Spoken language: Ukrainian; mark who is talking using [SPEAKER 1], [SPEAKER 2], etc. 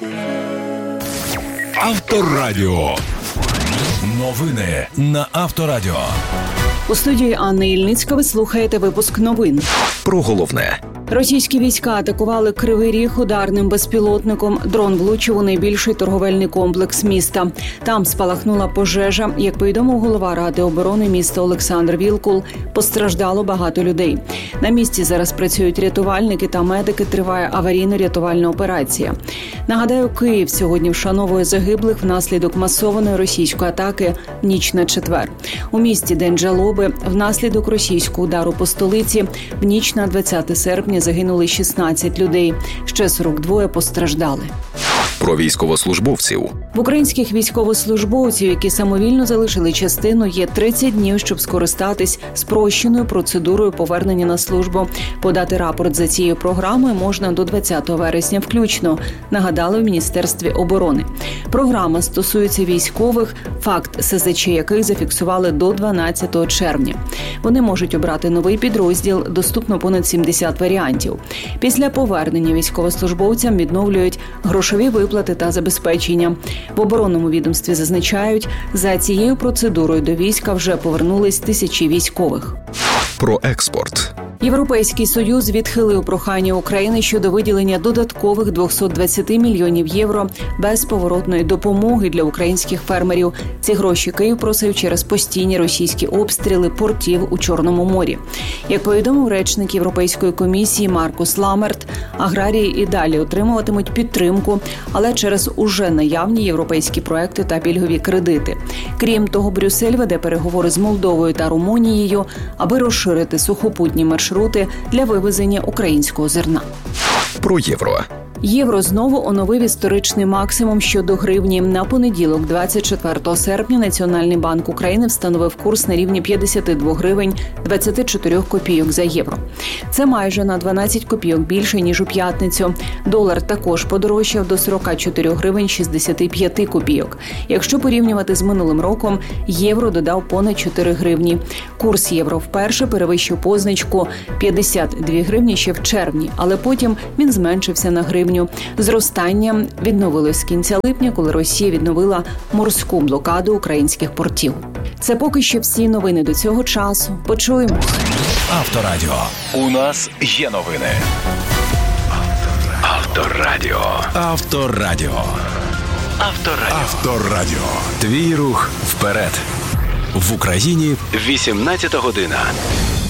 [SPEAKER 1] Авторадіо. Новини на Авторадіо.
[SPEAKER 2] У студії Анна Ільницька ви слухаєте випуск новин.
[SPEAKER 3] Про головне.
[SPEAKER 2] Російські війська атакували Кривий Ріг ударним безпілотником. Дрон влучив у найбільший торговельний комплекс міста. Там спалахнула пожежа. Як повідомив голова Ради оборони міста Олександр Вілкул, постраждало багато людей. На місці зараз працюють рятувальники та медики, триває аварійно-рятувальна операція. Нагадаю, Київ сьогодні вшановує загиблих внаслідок масованої російської атаки в ніч на четвер. У місті День жалоби внаслідок російського удару по столиці в ніч на 20 серпня загинули 16 людей. Ще 42 постраждали.
[SPEAKER 3] Про військовослужбовців.
[SPEAKER 2] В українських військовослужбовців, які самовільно залишили частину, є 30 днів, щоб скористатись спрощеною процедурою повернення на службу. Подати рапорт за цією програмою можна до 20 вересня включно, нагадали в Міністерстві оборони. Програма стосується військових, факт СЗЧ яких зафіксували до 12 червня. Вони можуть обрати новий підрозділ, доступно понад 70 варіантів. Після повернення військовослужбовцям відновлюють грошові виплати та забезпечення. В оборонному відомстві зазначають, за цією процедурою до війська вже повернулись тисячі військових.
[SPEAKER 3] Про експорт.
[SPEAKER 2] Європейський Союз відхилив прохання України щодо виділення додаткових 220 мільйонів євро безповоротної допомоги для українських фермерів. Ці гроші Київ просив через постійні російські обстріли портів у Чорному морі. Як повідомив речник Європейської комісії Маркус Ламерт, аграрії і далі отримуватимуть підтримку, але через уже наявні європейські проекти та пільгові кредити. Крім того, Брюссель веде переговори з Молдовою та Румунією, аби розширити сухопутні маршрути для вивезення українського зерна.
[SPEAKER 3] Про євро.
[SPEAKER 2] Євро знову оновив історичний максимум щодо гривні. На понеділок, 24 серпня, Національний банк України встановив курс на рівні 52 гривень 24 копійок за євро. Це майже на 12 копійок більше, ніж у п'ятницю. Долар також подорожчав до 44 гривень 65 копійок. Якщо порівнювати з минулим роком, євро додав понад 4 гривні. Курс євро вперше перевищив позначку 52 гривні ще в червні, але потім він зменшився на гривню. Зростання відновилось з кінця липня, коли Росія відновила морську блокаду українських портів. Це поки що всі новини до цього часу. Почуємось.
[SPEAKER 1] Авторадіо. У нас є новини. Авторадіо. Авторадіо. Авторадіо. Авторадіо.
[SPEAKER 3] Твій рух вперед.
[SPEAKER 1] В Україні 18 година.